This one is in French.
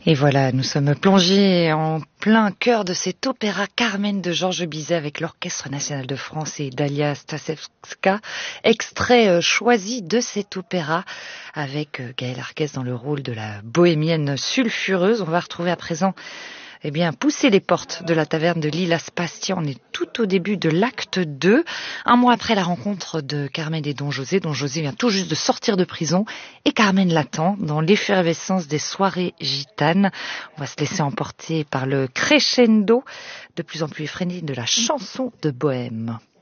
Et voilà, nous sommes plongés en plein cœur de cet opéra Carmen de Georges Bizet avec l'Orchestre National de France et Dalia Stasevska, extrait choisi de cet opéra avec Gaëlle Arquez dans le rôle de la bohémienne sulfureuse. On va retrouver à présent pousser les portes de la taverne de l'Île Aspasia. On est tout au début de l'acte 2, un mois après la rencontre de Carmen et Don José. Don José vient tout juste de sortir de prison et Carmen l'attend dans l'effervescence des soirées gitanes. On va se laisser emporter par le crescendo de plus en plus effréné de la chanson de bohème.